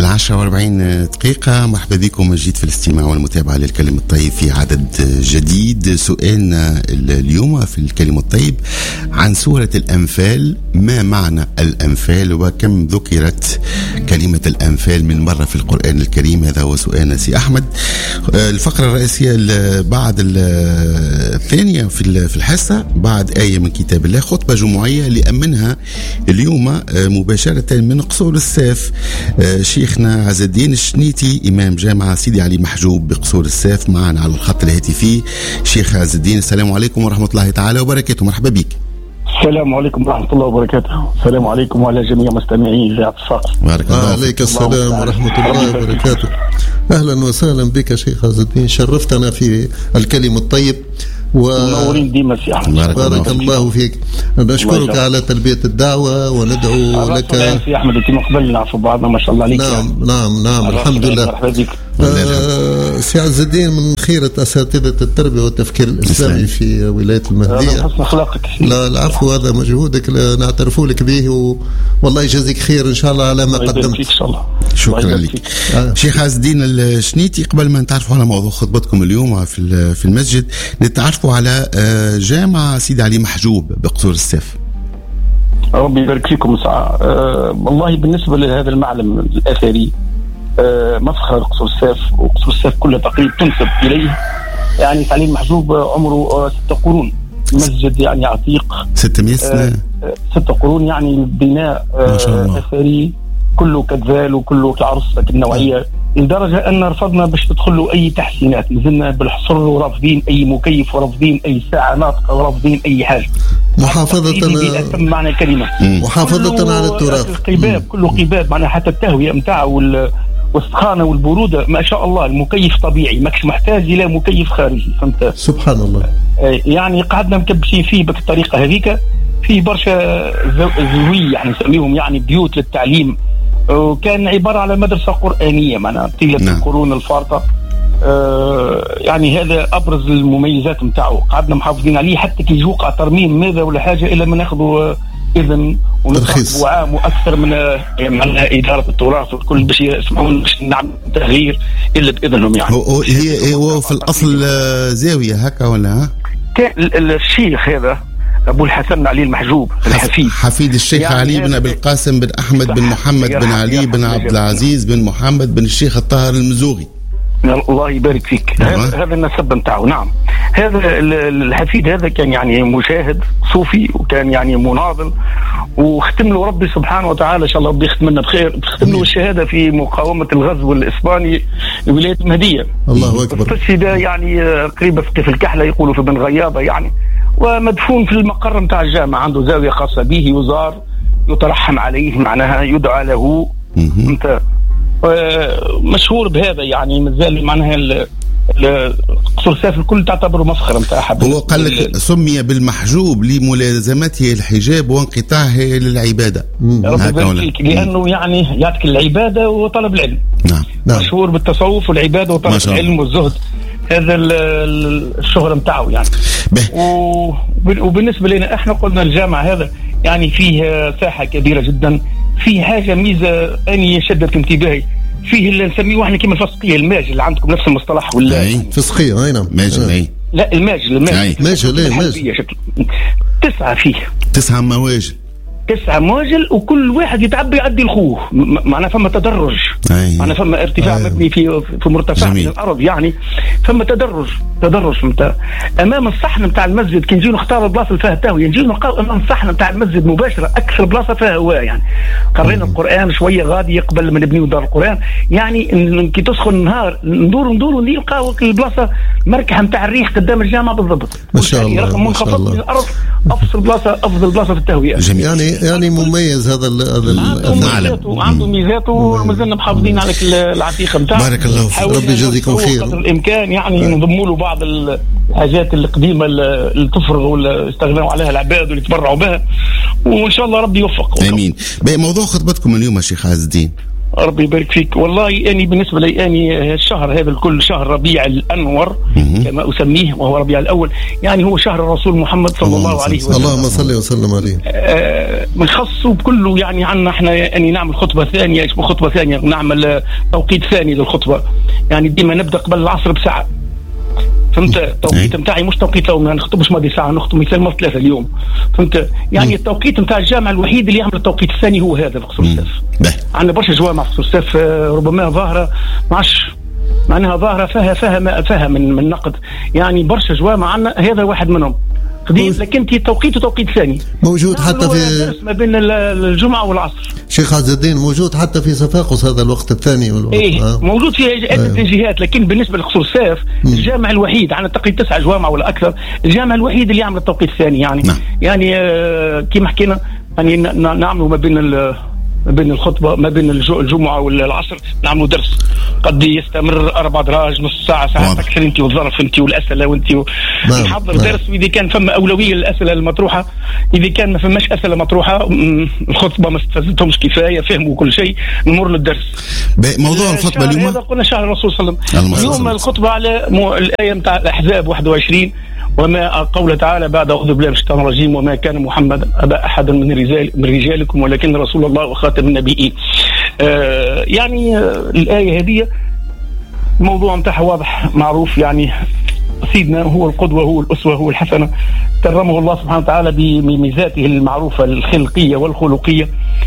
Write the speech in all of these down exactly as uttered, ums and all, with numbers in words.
العشرة واربعين دقيقة. مرحبا بكم من جديد في الاستماع والمتابعة للكلم الطيب في عدد جديد. سؤالنا اليوم في الكلم الطيب عن سورة الأنفال. ما معنى الأنفال وكم ذكرت كلمة الأنفال من مرة في القرآن الكريم؟ هذا هو سؤالنا سي أحمد. الفقرة الرئيسية بعد الثانية في الحصة بعد آية من كتاب الله، خطبة جمعية لأمنها اليوم مباشرة من قصور الساف شيخنا عز الدين الشنيتي إمام جامعة سيدي علي محجوب بقصور الساف معنا على الخط الهاتفي. شيخ عز الدين، السلام عليكم ورحمة الله تعالى وبركاته. مرحبا بك. السلام عليكم ورحمة الله وبركاته. السلام عليكم وعلى جميع مستمعين إذاعة الصقر. بارك الله عليك. السلام ورحمة الله وبركاته. أهلا وسهلا بك شيخ عز الدين، شرفتنا في الكلم الطيب منورين ديما سي أحمد. بارك, بارك الله فيك. نشكرك على تلبية الدعوة وندعو لك سي أحمد. أنت مقبل نعرف بعضنا ما شاء الله عليك. نعم يعني. نعم نعم الحمد لله. آه سي عز الدين من خيرة أساتذة التربية والتفكير الإسلامي في ولاية المهدية. حسن أخلاقك. لا العفو، هذا مجهودك نعترف لك به و... والله يجزيك خير إن شاء الله على ما قدمت. إن شاء الله. شكرا لك. آه. شيخ عز الدين الشنيتي، قبل ما نتعرفوا على موضوع خطبتكم اليوم في في المسجد نتعرفوا على جامعة سيدي علي محجوب بقصور الساف. ربي يبارك فيكم ساعة. أه والله بالنسبة لهذا المعلم الأثري أه مفخر قصور الساف، وقصور الساف كله تقريبا تنسب إليه. يعني علي محجوب عمره ستة قرون، مسجد يعني عتيق ستمائة سنة. أه ستة قرون يعني بناء أه أثري كله كذال وكله العرصة النوعية، لدرجة أن رفضنا باش تدخلوا أي تحسينات. نزلنا بالحصر ورافضين أي مكيف ورافضين أي ساعة ناطقة ورافضين أي حاجة. محافظة بأتم معنى الكلمة. محافظة على التراث. القباب كله قباب، معناها حتى التهوية متاعه والسخانة والبرودة ما شاء الله. المكيف طبيعي، ماكش محتاج إلى مكيف خارجي. فهمت؟ سبحان الله. يعني قعدنا مكبشين فيه بالطريقة هذيك. في برشا زوي يعني نسميهم يعني بيوت للتعليم، وكان عبارة على مدرسة قرآنية معنا طيلة نعم. القرون الفارطة. آه يعني هذا أبرز المميزات متاعه. قعدنا محافظين عليه حتى كي يجوق ترميم ماذا ولا حاجة إلا ما ناخذوا إذن ونطلبوا عام وأكثر من معنا إدارة التراث والكل باش يسمعون باش نعمل تغيير إلا بإذنهم. يعني هو هي هو في الأصل زاوية هكا ولا ها؟ كان الشيخ هذا أبو الحسن علي المحجوب الحفيد حفيد الشيخ يعني علي بن أبي القاسم بن أحمد بن محمد بن علي بن عبد العزيز بن محمد بن الشيخ الطاهر المزوغي. الله يبارك فيك. هذا النسب نتاعه. نعم هذا الحفيد هذا كان يعني مجاهد صوفي، وكان يعني مناضل، وختم له ربي سبحانه وتعالى إن شاء الله ربي يختم لنا بخير، ختم له الشهادة في مقاومة الغزو الإسباني لولاية المهدية. الله أكبر. استشهد يعني قريبة في الكحلة يقولوا في بن غياضة يعني، ومدفون في المقر متاع الجامعة. عنده زاوية خاصة به يزار يترحم عليه، معناها يدعى له. انت مشهور بهذا يعني. مازال معناها قصور الساف الكل تعتبره مفخر متاع حب. هو قال لك سمي بالمحجوب لملازمته الحجاب وانقطاعه للعبادة. لأنه يعني يعطيك العبادة وطلب العلم. نعم. مشهور بالتصوف والعبادة وطلب العلم والزهد. هذا الشهرة متاعه يعني. وبالنسبة لنا احنا قلنا الجامعة هذا يعني فيه ساحة كبيرة جدا، فيه حاجة ميزة أني شدت انتباهي فيه اللي نسميه احنا كما الفسقية الماجل اللي عندكم نفس المصطلح ولا يعني فسقية. اي نعم ماجل. اي لا الماجل الماجل ماجل ايه ماجل تسعة فيه تسعة مواجل تسعة مواجل، وكل واحد يتعبي يعدي الخوه. معناه فما تدرج، معناه فما ارتفاع أيه. مبني في في مرتفع من الارض يعني. فما تدرج تدرج متى امام الصحن نتاع المسجد. كي نجيو نختار البلاصه اللي فيها تهويه نجيو نلقاو امام الصحن نتاع المسجد مباشره اكثر بلاصه فيها هواء يعني. قرينا القران شويه غادي قبل ما نبنيو دار القران يعني. كي تسخن النهار ندور ندور نلقاو البلاصه مركحه نتاع الريح قدام الجامعه بالضبط. ما شاء الله رقم منخفض من الارض. افضل بلاصه افضل بلاصه في التهويه يعني. يعني مميز هذا المعلم، عنده ميزاته ومازلنا محافظين على العتيقه نتاعه. بارك الله فيك. ربي يجزيكم خير. قدر الامكان يعني نضموا له بعض الحاجات القديمه اللي تفرغ ولا استغنوا عليها العباد واللي تبرعوا بها، وان شاء الله ربي يوفق. امين. موضوع خطبتكم اليوم يا شيخ عز الدين ربي يبارك فيك. والله اني بالنسبه لي اني الشهر هذا الكل شهر ربيع الانور كما اسميه، وهو ربيع الاول، يعني هو شهر الرسول محمد صلى الله عليه وسلم. اللهم صل وسلم عليه. آه بنخصه بكله، يعني عنا احنا اني نعمل خطبه ثانيه، اسمه خطبه ثانيه، نعمل توقيت ثاني للخطبه، يعني ديما نبدا قبل العصر بساعه. فهمت؟ التوقيت نتاعي مش توقيت يوم، ما نخطبش ماضي ساعه، نخطب مثال ما ثلاثه اليوم. فهمت؟ يعني التوقيت نتاع الجامع الوحيد اللي يعمل التوقيت الثاني هو هذا في قصر السيف. عندنا برشا جوامع في قصر السيف ربما ظاهره ما عادش معناها ظاهره فيها فيها فيها من من نقد، يعني برشا جوامع عندنا، هذا واحد منهم. قديم لكن انت توقيت وتوقيت ثاني موجود حتى في ما بين الجمعه والعصر. شيخ عز الدين موجود حتى في صفاقس هذا الوقت الثاني والوقت ايه آه. موجود في عده أيوه. جهات، لكن بالنسبه لقصر السيف الجامع الوحيد، عندنا تقريبا تسعة جوامع ولا اكثر، الجامع الوحيد اللي يعمل التوقيت الثاني، يعني نعم. يعني آه كما حكينا يعني نعملوا ما بين ما بين الخطبه ما بين الجمعه والعصر نعملوا درس قد يستمر اربع دراج، نص ساعه ساعه اكثر، انت والظرف انت والاسئله وانت و... نحضر درس. واذا كان فما اولويه للاسئله المطروحه، اذا كان ما فماش اسئله مطروحه الخطبه ما استفدتهمش كفايه، فهموا كل شيء، نمر للدرس. موضوع الخطبه اليوم هذا قلنا شهر الرسول صلى الله عليه وسلم. اليوم الخطبه على مو... الايه نتاع الاحزاب واحد وعشرين، وما قول تعالى بعد أعوذ بالله من الشيطان الرجيم وما كان محمد أبا أحد من رجال من رجالكم ولكن رسول الله وخاتم النبيين. آه يعني آه الآية هذه الموضوع متاعها واضح معروف، يعني سيدنا هو القدوة، هو الأسوة، هو الحسنة، كرمه الله سبحانه وتعالى بميزاته المعروفة الخلقية والخلقية،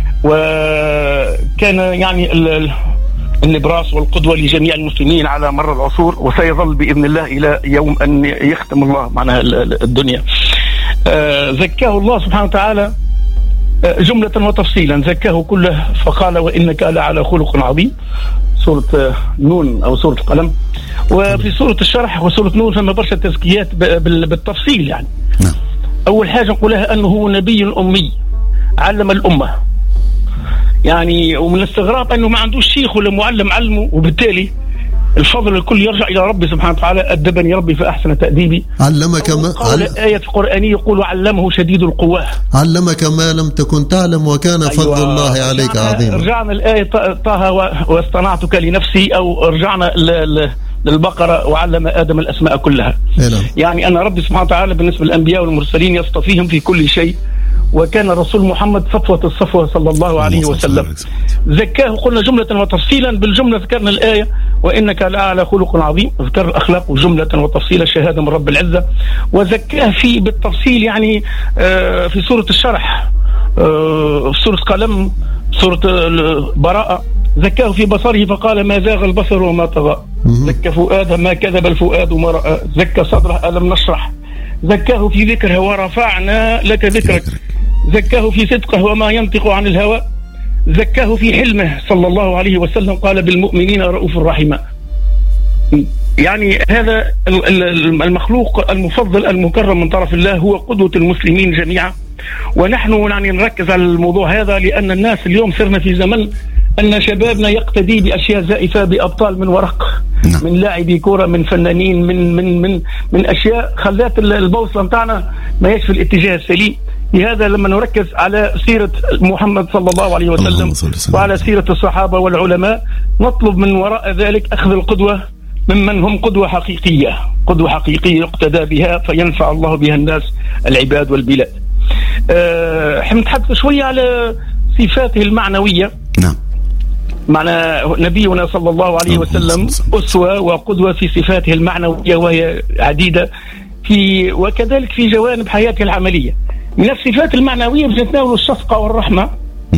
وكان يعني ال النبراس والقدوة لجميع المسلمين على مر العصور، وسيظل بإذن الله إلى يوم أن يختم الله معناها الدنيا. آه زكاه الله سبحانه وتعالى آه جملة وتفصيلا، زكاه كله فقال وإنك لعلى خلق عظيم، سورة آه نون أو سورة القلم. وفي سورة الشرح وسورة نون فما برشا تزكيات بالتفصيل. يعني أول حاجة نقولها أنه هو نبي أمي علم الأمة، يعني ومن الاستغراب انه ما عندوش شيخ ولا معلم علمه، وبالتالي الفضل الكل يرجع الى ربي سبحانه وتعالى. ادبني ربي فاحسن تاديبي، علمك ما قال ايه قرانيه يقول علمه شديد القوى، علمك ما لم تكن تعلم وكان فضل أيوة. الله عليك عظيما. رجعنا الايه طه واصطنعتك لنفسي، او رجعنا للبقره وعلم ادم الاسماء كلها. هنا. يعني ان ربي سبحانه وتعالى بالنسبه للانبياء والمرسلين يصطفيهم في كل شيء، وكان الرسول محمد صفوة الصفوة صلى الله عليه وسلم. زكاه قلنا جملة وتفصيلا، بالجملة ذكرنا الآية وإنك لعلى خلق عظيم، ذكر الأخلاق جملة وتفصيلا، شهادة من رب العزة. وزكاه في بالتفصيل يعني في سورة الشرح، في سورة قلم، سورة براءة، زكاه في بصره فقال ما زاغ البصر وما طغى، زكى فؤاده ما كذب الفؤاد ما رأى، زكى صدره ألم نشرح، زكاه في ذكره ورفعنا لك ذكرك، زكاه في صدقه وما ينطق عن الهوى، زكاه في حلمه صلى الله عليه وسلم، قال بالمؤمنين رؤوف رحيم. يعني هذا المخلوق المفضل المكرم من طرف الله هو قدوة المسلمين جميعا. ونحن يعني نركز على الموضوع هذا لأن الناس اليوم صرنا في زمن أن شبابنا يقتدي بأشياء زائفة، بأبطال من ورق، من لاعبي كرة، من فنانين، من من من من أشياء خلات البوصلة متاعنا ما يشفي الاتجاه السليم. لهذا لما نركز على سيرة محمد صلى الله عليه وسلم وعلى سيرة الصحابة والعلماء، نطلب من وراء ذلك أخذ القدوة ممن هم قدوة حقيقية، قدوة حقيقية يقتدى بها فينفع الله بها الناس العباد والبلاد. أه حنتحدث شوية على صفاته المعنوية. نعم. معنى نبينا صلى الله عليه وسلم أسوة وقدوة في صفاته المعنوية وهي عديدة، في وكذلك في جوانب حياته العملية. من الصفات المعنوية بنتناول الشفقة والرحمة.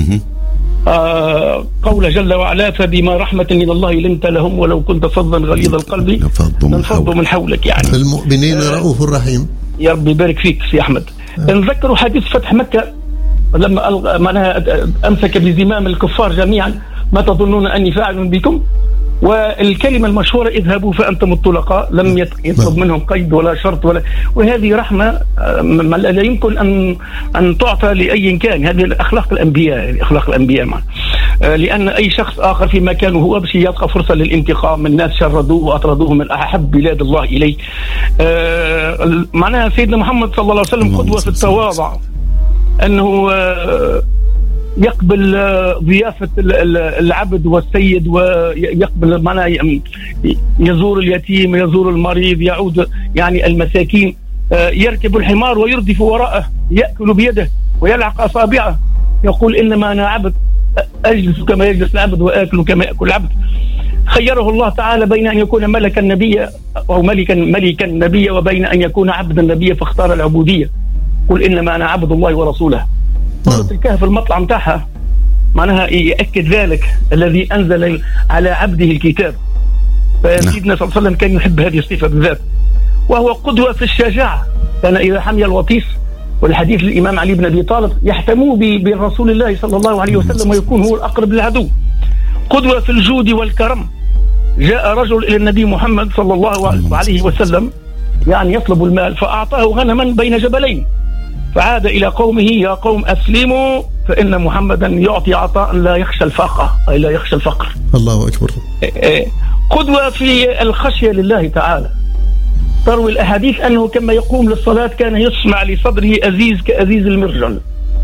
آه قول جل وعلا فبما رحمة من الله لنت لهم ولو كنت فظا غليظ القلب لانفضوا من حولك. يعني المؤمنين آه رؤوف رحيم. يا رب يبارك فيك سي أحمد. آه. نذكروا حديث فتح مكة لما معناها أمسك بزمام الكفار جميعا، ما تظنون أني فاعل بكم؟ والكلمة المشهورة اذهبوا فأنتم الطلقاء، لم يطلب منهم قيد ولا شرط ولا، وهذه رحمة لا يمكن أن أن تعطى لأي كان. هذه أخلاق الأنبياء، أخلاق الأنبياء معنا. لأن أي شخص آخر في مكانه هو باش يلقى فرصة للانتقام من ناس شردوه وأطردوه من أحب بلاد الله إليه. معناها سيدنا محمد صلى الله عليه وسلم قدوة في التواضع، أنه يقبل ضيافة العبد والسيد، ويقبل معنى يزور اليتيم، يزور المريض، يعود يعني المساكين، يركب الحمار ويردف وراءه، يأكل بيده ويلعق أصابعه، يقول إنما أنا عبد أجلس كما يجلس العبد وآكل كما يأكل العبد. خيره الله تعالى بين أن يكون ملكا نبيا أو ملكا ملكا نبيا وبين أن يكون عبدا نبيا، فاختار العبودية. قل إنما أنا عبد الله ورسوله. سورة الكهف المطلع متاعها معناها يأكد ذلك الذي أنزل على عبده الكتاب. فسيدنا صلى الله عليه وسلم كان يحب هذه الصفة بالذات، وهو قدوة في الشجاعة. كان إذا حمي الوطيس، والحديث للإمام علي بن أبي طالب، يحتموا برسول الله صلى الله عليه وسلم ويكون هو الأقرب للعدو. قدوة في الجود والكرم. جاء رجل إلى النبي محمد صلى الله عليه وسلم يعني يطلب المال، فأعطاه غنما بين جبلين، فعاد إلى قومه: يا قوم أسلموا فإن محمدا يعطي عطاء لا يخشى الفاقة، أي لا يخشى الفقر. الله أكبر. قدوة في الخشية لله تعالى. تروي الأحاديث أنه كما يقوم للصلاة كان يسمع لصدره أزيز كأزيز المرجل،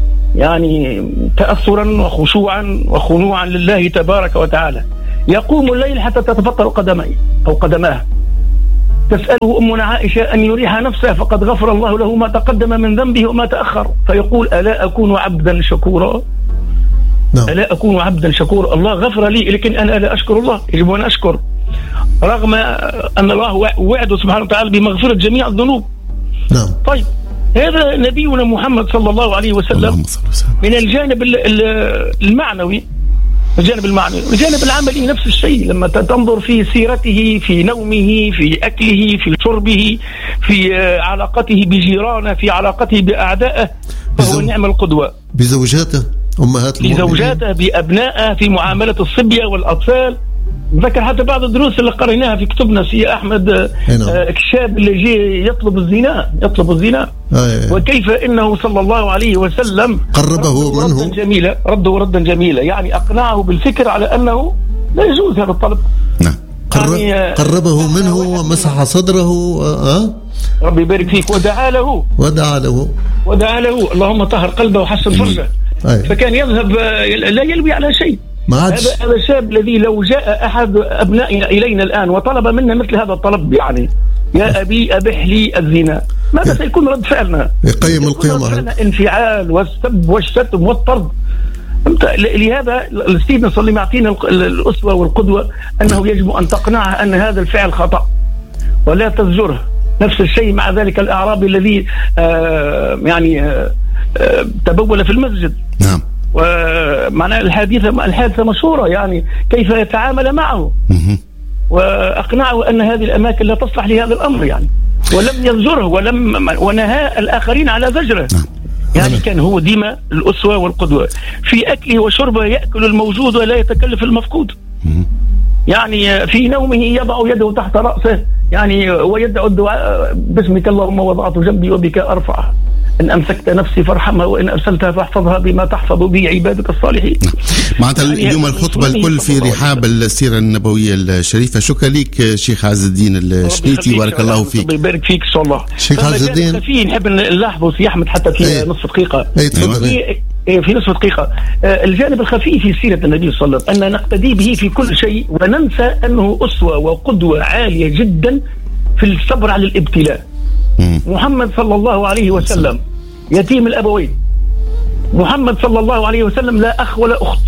يعني تأثرا وخشوعا وخنوعا لله تبارك وتعالى. يقوم الليل حتى تتفطر قدميه أو قدماه. تسأله أمنا عائشة أن يريح نفسه فقد غفر الله له ما تقدم من ذنبه وما تأخر، فيقول: ألا أكون عبدا شكورا؟ نعم. ألا أكون عبدا شكورا؟ الله غفر لي لكن أنا لا أشكر الله، يجب أن أشكر، رغم أن الله وعده سبحانه وتعالى بمغفرة جميع الذنوب. نعم. طيب، هذا نبينا محمد صلى الله عليه وسلم من الجانب المعنوي. الجانب المعنوي الجانب العملي نفس الشيء. لما تنظر في سيرته، في نومه، في أكله، في شربه، في علاقته بجيرانه، في علاقته بأعدائه، فهو نعم القدوة. بزوجاته أمهات المؤمنين، بزوجاته، بأبنائه، في معاملة الصبية والأطفال. ذكر حتى بعض الدروس اللي قريناها في كتبنا سي أحمد، آه الشاب اللي جي يطلب الزنا يطلب الزنا آه وكيف إنه صلى الله عليه وسلم قربه منه ردا جميلا، رده ردا جميلا، يعني أقنعه بالفكر على أنه لا يجوز هذا الطلب. نعم. يعني قربه منه ومسح صدره. آه ربي يبارك فيك. ودعا له ودعا له ودعا له اللهم طهر قلبه وحسن فرجه. آه. فكان يذهب لا يلوي على شيء. هذا هذا الشاب الذي لو جاء أحد أبنائنا إلينا الآن وطلب منا مثل هذا الطلب، يعني يا أبي أبح لي الزنا، ماذا سيكون رد فعلنا؟ يقيم القيامة، انفعال والسب والشتم والطرد. لهذا سيدنا صلى الله عليه وسلم يعطينا الأسوة والقدوة أنه يجب أن تقنعه أن هذا الفعل خطأ ولا تزجره. نفس الشيء مع ذلك الأعرابي الذي آه يعني آه تبول في المسجد. نعم. ومعنى الحادثة الحادثة مشهورة، يعني كيف يتعامل معه وأقنعه أن هذه الأماكن لا تصلح لهذا الأمر، يعني ولم ينزره ولم ونهى الآخرين على زجره. يعني كان هو ديما الأسوة والقدوة. في أكله وشربه يأكل الموجود ولا يتكلف المفقود. يعني في نومه يضع يده تحت رأسه، يعني ويدعو الدعاء: باسمك اللهم وضعت جنبي وبك أرفع، إن أمسكت نفسي فارحمها وإن أرسلتها فاحفظها بما تحفظ به عبادك الصالحين. معناتها اليوم الخطبة الكل في رحاب السيرة النبوية الشريفة. شكرا لك شيخ عز الدين الشنيتي، بارك الله فيك. ربي يبارك فيك إن شاء الله. شيخ عز الدين في نحب نلاحظه سي أحمد حتى في أي. نصف دقيقة أي تفضل. في نصف دقيقة الجانب الخفي في سيرة النبي صلى الله عليه وسلم أن نقتدي به في كل شيء، وننسى أنه أسوة وقدوة عالية جدا في الصبر على الابتلاء. محمد صلى الله عليه وسلم يتيم الأبوين. محمد صلى الله عليه وسلم لا أخ ولا أخت.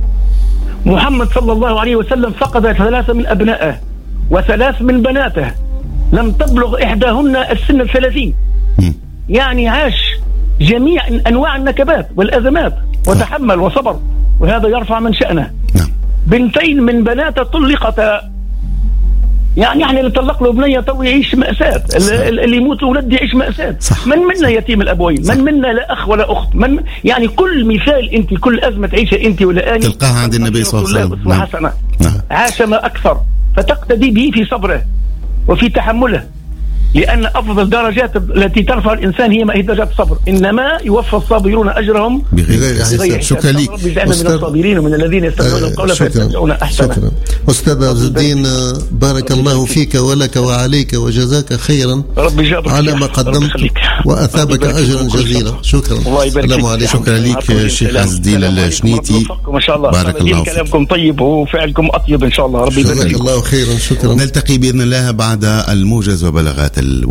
محمد صلى الله عليه وسلم فقد ثلاثة من أبنائه وثلاث من بناته، لم تبلغ إحداهن السن الثلاثين. يعني عاش جميع أنواع النكبات والأزمات وتحمل وصبر، وهذا يرفع من شأنه. بنتين من بناته طلقتا، يعني احنا اللي طلق له بنيه تو يعيش مأساة، اللي يموت ولد يعيش مأساة. صح. من منا يتيم الابوين؟ صح. من منا لا اخ ولا اخت؟ من يعني كل مثال انت، كل ازمه تعيشها انت ولا اني تلقاها عند النبي صلى الله عليه وسلم. نعم. نعم. عاش ما اكثر، فتقتدي به في صبره وفي تحمله. لأن أفضل الدرجات التي ترفع الإنسان هي ما هي درجات الصبر، إنما يوفى الصابرون أجرهم بغير حساب. شكرا لك. من الصابرين ومن الذين يستمعون القول فيتبعون أحسنه. أستاذ عز الدين بارك الله فيك ولك وعليك وجزاك خيرا على ما قدمت وأثابك أجرا جزيلا. شكرا. السلام عليكم. شكرا لك الشيخ عز الدين الشنيتي. ما شاء الله. بارك الله فيك. كلامكم طيب وفعلكم أطيب إن شاء الله. ربي يبارك الله خيرا. شكرا. نلتقي بإذن الله بعد الموجز وبلاغات الوقت.